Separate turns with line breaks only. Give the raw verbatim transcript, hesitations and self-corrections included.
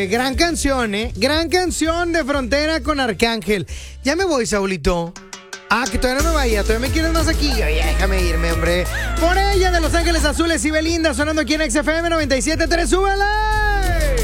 Eh, gran canción, ¿eh? Gran canción de Frontera con Arcángel. Ya me voy, Saulito. Ah, que todavía no me vaya, todavía me quieres más aquí. Oye, déjame irme, hombre. Por ella de Los Ángeles Azules y Belinda sonando aquí en X F M noventa y siete punto tres. ¡Súbela!